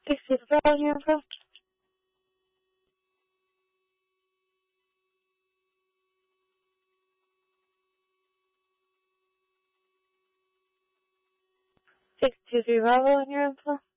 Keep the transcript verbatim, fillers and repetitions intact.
This is volume from six two three Bravo on your info.